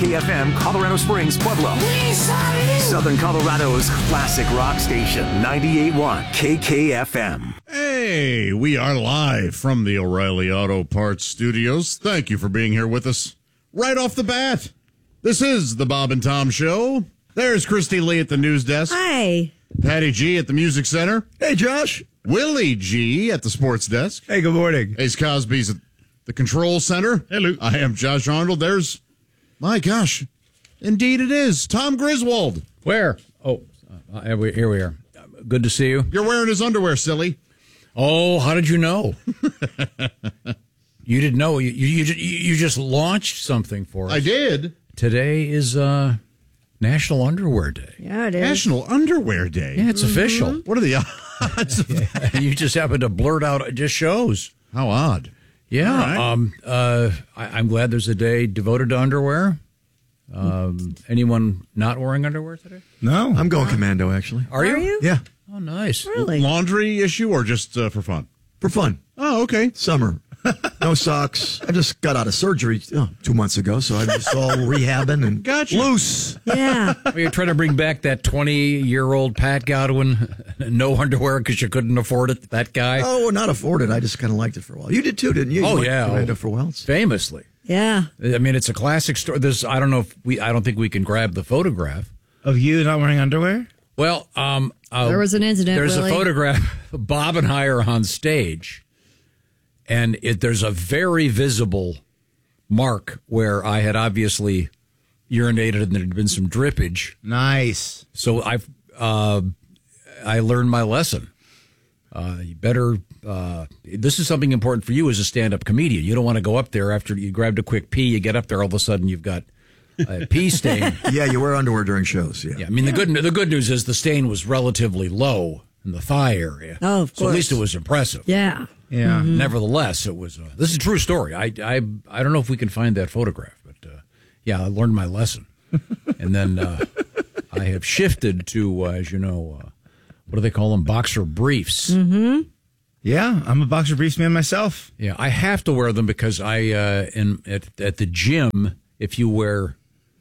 KKFM, Colorado Springs, Pueblo. Southern Colorado's classic rock station, 98.1 KKFM. Hey, we are live from the O'Reilly Auto Parts Studios. Thank you for being here with us. Right off the bat, this is the Bob and Tom Show. There's Christy Lee at the news desk. Hi. Patty G at the music center. Hey, Josh. Willie G at the sports desk. Hey, good morning. Ace Cosby's at the control center. Hello. I am Josh Arnold. There's, my gosh, indeed it is, Tom Griswold. Where? Oh, here we are. Good to see you. You're wearing his underwear, silly. Oh, how did you know? You didn't know. You just launched something for us. I did. Today is National Underwear Day. Yeah, it is. National Underwear Day. Yeah, it's official. What are the odds of that? You just happened to blurt out. It just shows. How odd. Yeah. All I'm glad there's a day devoted to underwear. Anyone not wearing underwear today? No. I'm going commando, actually. Are you? Yeah, Oh, nice. Really? Laundry issue or just for fun? for fun. Oh, okay. Summer. No socks. I just got out of surgery 2 months ago, so I'm just all rehabbing and Gotcha. loose. Yeah. Well, you're trying to bring back that 20-year-old Pat Godwin, no underwear because you couldn't afford it. That guy, Oh, not afforded. I just kind of liked it for a while. You did too, didn't you? Oh, You went yeah. commando for a while. famously. Yeah. I mean, it's a classic story. I don't think we can grab the photograph. Of you not wearing underwear? Well, There was an incident, There's Willie. a photograph. Bob and I are on stage, and there's a very visible mark where I had obviously urinated and there had been some drippage. Nice. So I learned my lesson. You better. This is something important for you as a stand-up comedian. You don't want to go up there after you grabbed a quick pee. You get up there, all of a sudden you've got a pee stain. Yeah, you wear underwear during shows. Yeah. Yeah, I mean the good news is the stain was relatively low in the thigh area. Oh, of so at least course. it was impressive. Yeah. Yeah. Nevertheless, it was. This is a true story. I don't know if we can find that photograph, but yeah, I learned my lesson, and then I have shifted to, as you know, what do they call them? Boxer briefs. Mm-hmm. Yeah, I'm a boxer briefs man myself. Yeah, I have to wear them because at the gym, if you wear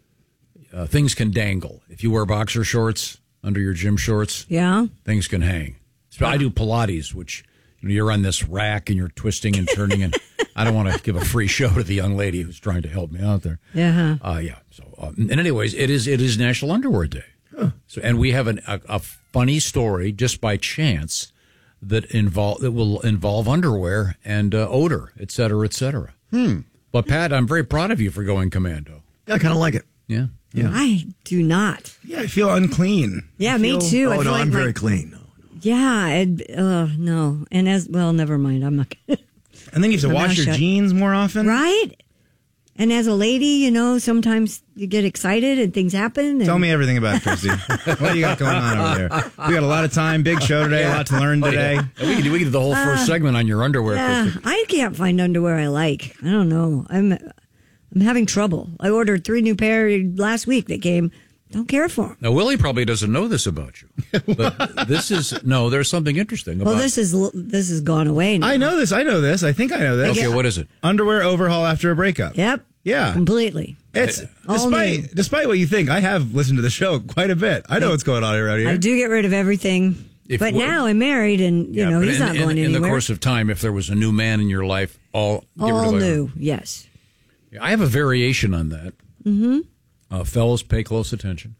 things can dangle. If you wear boxer shorts under your gym shorts, Yeah. things can hang. So I do Pilates, which you're on this rack and you're twisting and turning, and I don't want to give a free show to the young lady who's trying to help me out there. Yeah. Yeah. So, and anyways, it is National Underwear Day. So, and we have a funny story just by chance that will involve underwear and odor, et cetera, et cetera. But Pat, I'm very proud of you for going commando. I kind of like it. Yeah. Yeah. I do not. Yeah, I feel unclean. Yeah, me too. I Oh, feel no, like I'm my- very clean. No. Yeah. No. And never mind. I'm not. And then you have to My wash mouth your shut. jeans more often. Right? And as a lady, sometimes you get excited and things happen. And Tell me everything about it, Christy. What do you got going on over there? We got a lot of time, big show today, a lot to learn today. And we can do the whole first segment on your underwear. Yeah, Christy. I can't find underwear I like. I don't know. I'm having trouble. I ordered 3 new pair last week that came. Don't care for them. Now, Willie probably doesn't know this about you, but there's something interesting about Well, this is gone away now. I know this. I think I know this. Okay, what is it? Underwear overhaul after a breakup. Yep. Yeah. Completely. It's All new. despite what you think, I have listened to the show quite a bit. I know what's going on around here. I do get rid of everything. But now I'm married, and but he's not going in anywhere. the course of time, if there was a new man in your life, all get rid all of it. new. Yes. I have a variation on that. Mm-hmm. Fellas, pay close attention.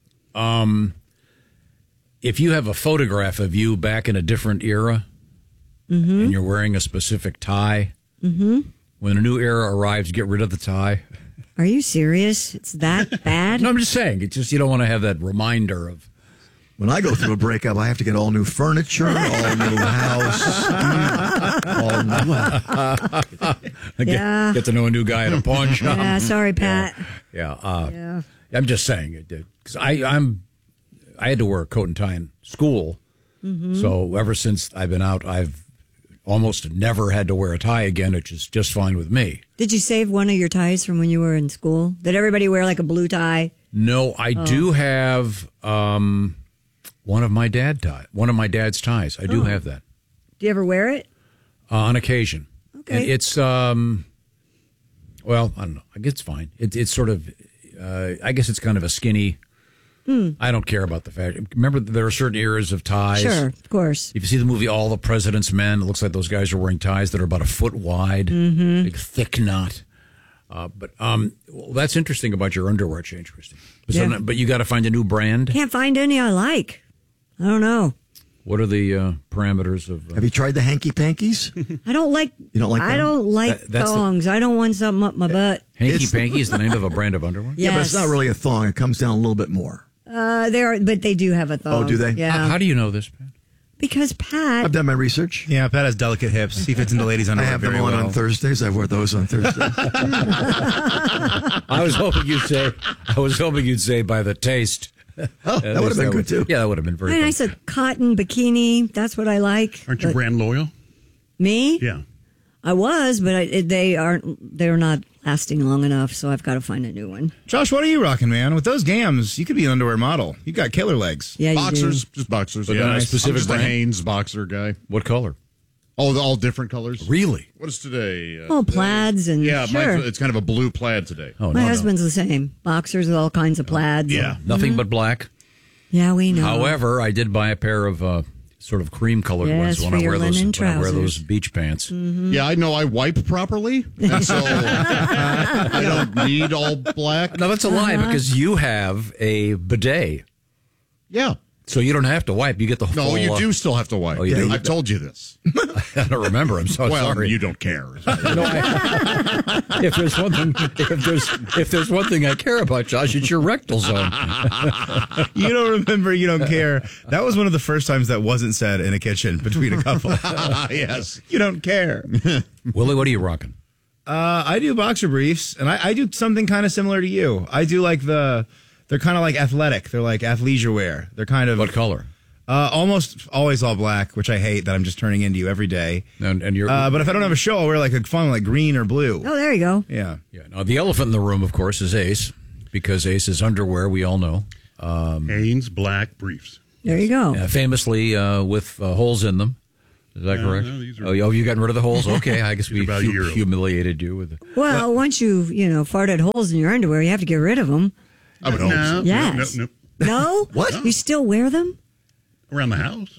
If you have a photograph of you back in a different era, and you're wearing a specific tie, when a new era arrives, get rid of the tie. Are you serious? It's that bad? No, I'm just saying. It's just you don't want to have that reminder of. When I go through a breakup, I have to get all new furniture, all new house, all new. Yeah. Get to know a new guy at a pawn shop. Yeah, sorry, Pat. Yeah. I'm just saying it did because I had to wear a coat and tie in school, so ever since I've been out, I've almost never had to wear a tie again, which is just fine with me. Did you save one of your ties from when you were in school? Did everybody wear like a blue tie? No, I do have one of my dad's ties. I do have that Do you ever wear it? on occasion. Okay. And it's well, I don't know. I guess it's fine. It's sort of I guess it's kind of a skinny. I don't care about the fashion. Remember, there are certain eras of ties. Sure, of course. If you see the movie All the President's Men, it looks like those guys are wearing ties that are about a foot wide, big thick knot. But that's interesting about your underwear change, Christy. But you got to find a new brand. Can't find any I like. I don't know. What are the parameters of? Have you tried the hanky pankies? I don't like. You don't like I them? don't like thongs. I don't want something up my butt. Hanky Panky is the name of a brand of underwear. Yeah, but it's Yes. not really a thong. It comes down a little bit more. But they do have a thong. Oh, do they? Yeah. How do you know this, Pat? Because Pat. I've done my research. Yeah, Pat has delicate hips. He fits into ladies' I underwear have them very on well. on Thursdays. I wear those on Thursdays. I was hoping you'd say by the taste. Oh, that would have been good too. Yeah, that would have been very. And I good. said cotton bikini. That's what I like. Aren't you But brand loyal? me? Yeah. I was, but they aren't. They're not lasting long enough. So I've got to find a new one. Josh, what are you rocking, man? With those gams, you could be an underwear model. You got killer legs. Yeah, you Boxers, do. just boxers. But yeah, not a specific I'm just a brand? Hanes boxer guy. What color? Oh, all different colors. Really? What is today? Oh, plaids and Yeah, sure. it's kind of a blue plaid today. Oh, My husband's the same. Boxers with all kinds of plaids. Yeah. Nothing but black. Yeah, we know. However, I did buy a pair of sort of cream-colored Yes, ones for your linen when I wear trousers. those beach pants. Yeah, I know I wipe properly, and so I don't need all black. No, that's a lie because you have a bidet, Yeah. so you don't have to wipe. You get the No, full. you do still have to wipe. Oh, you do? I've told you this. I don't remember. I'm so Well, sorry. you don't care. If there's one thing I care about, Josh, it's your rectal zone. You don't remember, you don't care. That was one of the first times that wasn't said in a kitchen between a couple. Yes. You don't care. Willie, what are you rocking? I do boxer briefs, and I do something kind of similar to you. I do like they're kind of like athletic. They're like athleisure wear. They're kind of. What color? Almost always all black, which I hate that I'm just turning into you every day. And you're. But if I don't have a show, I'll wear like a fun, like green or blue. Oh, there you go. Yeah. Yeah. Now the elephant in the room, of course, is Ace, because Ace is underwear. We all know. Hanes black briefs. There you go. Famously with holes in them. Is that correct? no, these are- Oh, you gotten rid of the holes? Okay, I guess we about a year old. humiliated you with it. Well, once you've farted holes in your underwear, you have to get rid of them. I would hope so. Yes. No. No? What? You still wear them? Around the house.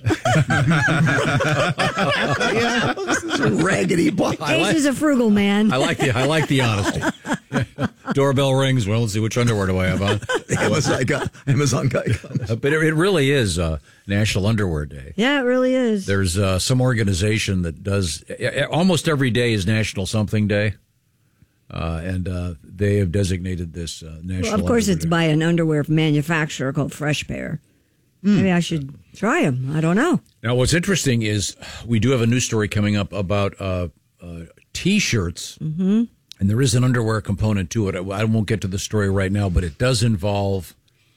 This is a raggedy box. Ace is a frugal man. I like the honesty. Doorbell rings. Well, let's see, which underwear do I have on? Amazon guy. But it really is National Underwear Day. Yeah, it really is. There's some organization that does almost every day is National Something Day, and they have designated this National. Well, of course, Underwear it's Day. by an underwear manufacturer called Fresh Pair. Maybe I should try them. I don't know. Now, what's interesting is we do have a news story coming up about T-shirts, and there is an underwear component to it. I won't get to the story right now, but it does involve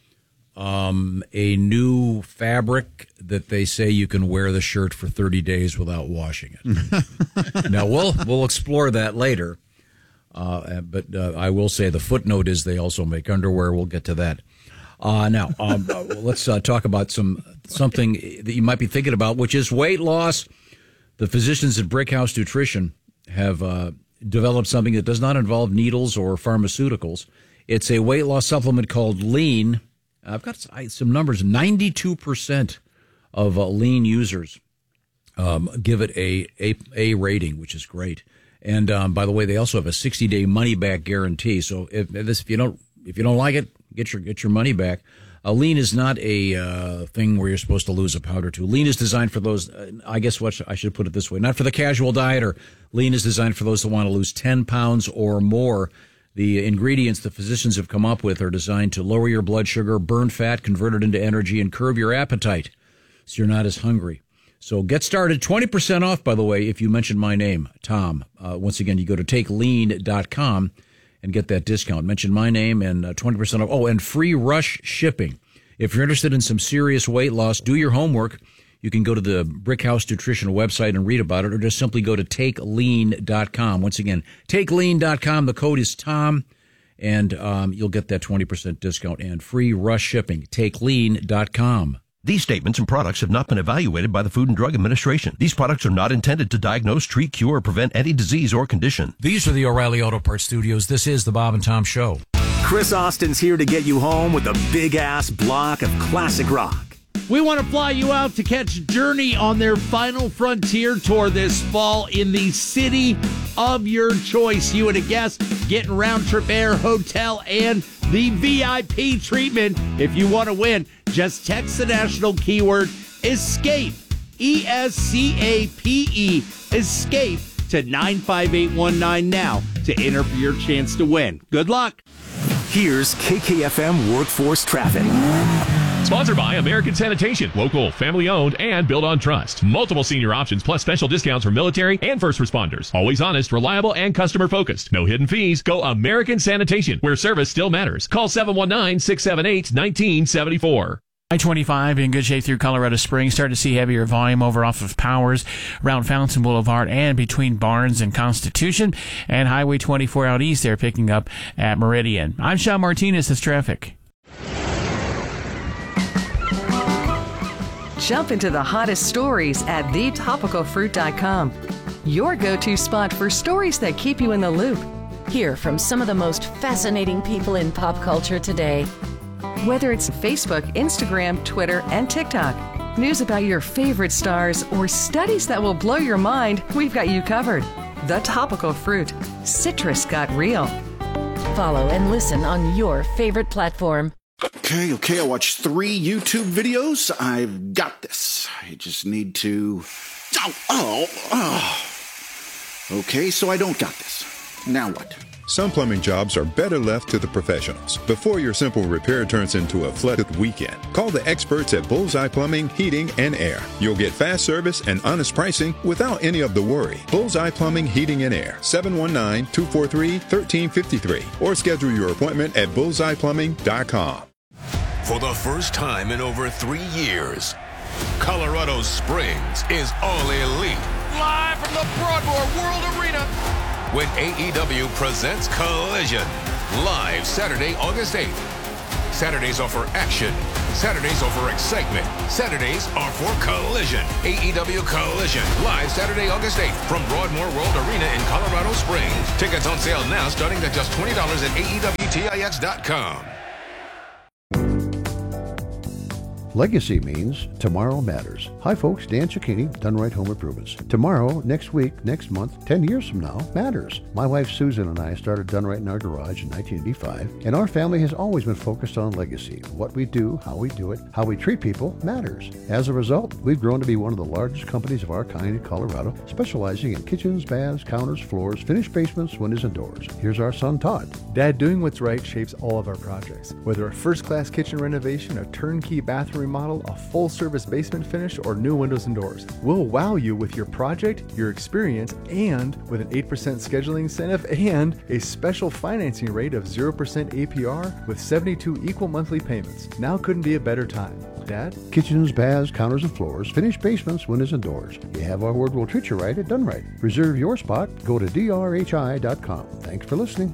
a new fabric that they say you can wear the shirt for 30 days without washing it. Now, we'll explore that later, but I will say the footnote is they also make underwear. We'll get to that. Now, let's talk about something that you might be thinking about, which is weight loss. The physicians at Brickhouse Nutrition have developed something that does not involve needles or pharmaceuticals. It's a weight loss supplement called Lean. I've got some numbers. 92% of Lean users give it a rating, which is great. And by the way, they also have a 60-day money-back guarantee. So if you don't like it, get your money back. Lean is not a thing where you're supposed to lose a pound or two. Lean is designed for those, I guess what I should put it this way, not for the casual dieter. Lean is designed for those that want to lose 10 pounds or more. The ingredients the physicians have come up with are designed to lower your blood sugar, burn fat, convert it into energy, and curb your appetite so you're not as hungry. So get started. 20% off, by the way, if you mention my name, Tom. Once again, you go to takelean.com. and get that discount. Mention my name and 20% off. Oh, and free rush shipping. If you're interested in some serious weight loss, do your homework. You can go to the Brickhouse Nutrition website and read about it, or just simply go to takelean.com. Once again, takelean.com. The code is TOM, and you'll get that 20% discount and free rush shipping. Takelean.com. These statements and products have not been evaluated by the Food and Drug Administration. These products are not intended to diagnose, treat, cure, or prevent any disease or condition. These are the O'Reilly Auto Parts Studios. This is the Bob and Tom Show. Chris Austin's here to get you home with a big-ass block of classic rock. We want to fly you out to catch Journey on their Final Frontier tour this fall in the city of your choice. You and a guest getting round-trip air, hotel, and the VIP treatment. If you want to win, just text the national keyword ESCAPE, ESCAPE, ESCAPE to 95819 now to enter for your chance to win. Good luck. Here's KKFM Workforce Traffic. Sponsored by American Sanitation, local, family-owned, and built on trust. Multiple senior options plus special discounts for military and first responders. Always honest, reliable, and customer-focused. No hidden fees. Go American Sanitation, where service still matters. Call 719-678-1974. I-25 in good shape through Colorado Springs. Starting to see heavier volume over off of Powers around Fountain Boulevard and between Barnes and Constitution. And Highway 24 out east there picking up at Meridian. I'm Sean Martinez. This traffic. Jump into the hottest stories at thetopicalfruit.com. Your go-to spot for stories that keep you in the loop. Hear from some of the most fascinating people in pop culture today. Whether it's Facebook, Instagram, Twitter, and TikTok, news about your favorite stars, or studies that will blow your mind, we've got you covered. The Topical Fruit. Citrus got real. Follow and listen on your favorite platform. Okay, I watched 3 YouTube videos. I've got this. I just need to... Okay, so I don't got this. Now what? Some plumbing jobs are better left to the professionals. Before your simple repair turns into a flooded weekend, call the experts at Bullseye Plumbing, Heating, and Air. You'll get fast service and honest pricing without any of the worry. Bullseye Plumbing, Heating, and Air, 719-243-1353, or schedule your appointment at bullseyeplumbing.com. For the first time in over 3 years, Colorado Springs is all elite. Live from the Broadmoor World Arena. When AEW presents Collision, live Saturday, August 8th. Saturdays are for action. Saturdays are for excitement. Saturdays are for Collision. AEW Collision, live Saturday, August 8th from Broadmoor World Arena in Colorado Springs. Tickets on sale now starting at just $20 at AEWTIX.com. Legacy means tomorrow matters. Hi folks, Dan Cicchini, Done Right Home Improvements. Tomorrow, next week, next month, 10 years from now matters. My wife Susan and I started Done Right in our garage in 1985, and our family has always been focused on legacy. What we do, how we do it, how we treat people matters. As a result, we've grown to be one of the largest companies of our kind in Colorado, specializing in kitchens, baths, counters, floors, finished basements, windows, and doors. Here's our son Todd. Dad, doing what's right shapes all of our projects. Whether a first-class kitchen renovation, a turnkey bathroom remodel, a full-service basement finish, or new windows and doors. We'll wow you with your project, your experience, and with an 8% scheduling incentive and a special financing rate of 0% APR with 72 equal monthly payments. Now couldn't be a better time. Dad? Kitchens, baths, counters, and floors, finished basements, windows, and doors. You have our word, we'll treat you right at Done Right. Reserve your spot. Go to drhi.com. Thanks for listening.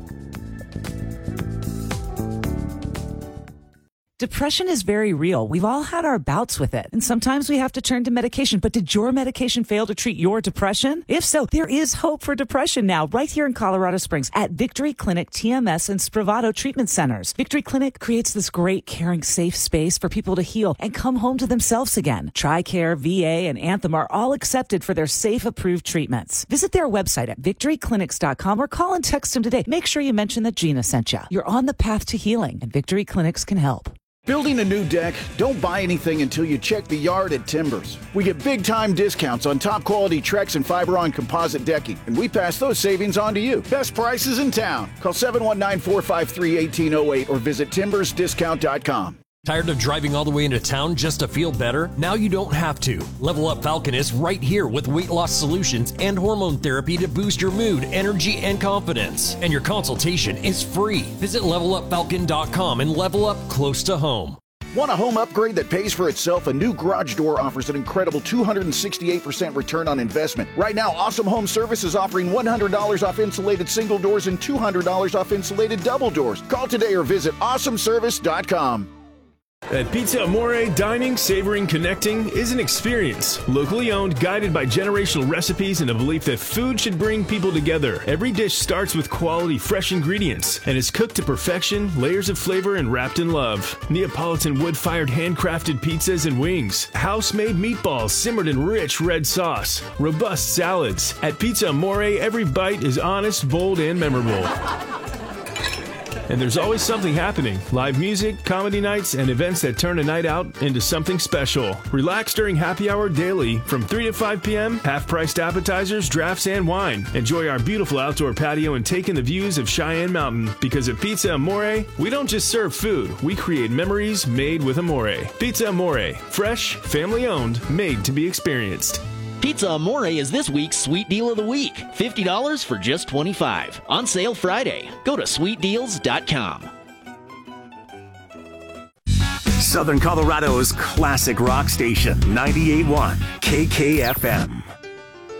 Depression is very real. We've all had our bouts with it, and sometimes we have to turn to medication. But did your medication fail to treat your depression? If so, there is hope for depression now, right here in Colorado Springs at Victory Clinic, TMS, and Spravato Treatment Centers. Victory Clinic creates this great, caring, safe space for people to heal and come home to themselves again. TRICARE, VA, and Anthem are all accepted for their safe, approved treatments. Visit their website at victoryclinics.com or call and text them today. Make sure you mention that Gina sent you. You're on the path to healing, and Victory Clinics can help. Building a new deck? Don't buy anything until you check the yard at Timbers. We get big-time discounts on top-quality Trex and Fiberon composite decking, and we pass those savings on to you. Best prices in town. Call 719-453-1808 or visit timbersdiscount.com. Tired of driving all the way into town just to feel better? Now you don't have to. Level Up Falcon is right here with weight loss solutions and hormone therapy to boost your mood, energy, and confidence. And your consultation is free. Visit levelupfalcon.com and level up close to home. Want a home upgrade that pays for itself? A new garage door offers an incredible 268% return on investment. Right now, Awesome Home Service is offering $100 off insulated single doors and $200 off insulated double doors. Call today or visit awesomeservice.com. At Pizza Amore, dining, savoring, connecting is an experience. Locally owned, guided by generational recipes and a belief that food should bring people together. Every dish starts with quality, fresh ingredients and is cooked to perfection, layers of flavor and wrapped in love. Neapolitan wood-fired handcrafted pizzas and wings. House-made meatballs simmered in rich red sauce. Robust salads. At Pizza Amore, every bite is honest, bold, and memorable. And there's always something happening. Live music, comedy nights, and events that turn a night out into something special. Relax during happy hour daily from 3 to 5 p.m., half-priced appetizers, drafts, and wine. Enjoy our beautiful outdoor patio and take in the views of Cheyenne Mountain. Because at Pizza Amore, we don't just serve food, we create memories made with Amore. Pizza Amore. Fresh, family-owned, made to be experienced. Pizza Amore is this week's Sweet Deal of the Week. $50 for just $25. On sale Friday. Go to sweetdeals.com. Southern Colorado's classic rock station, 98.1 KKFM.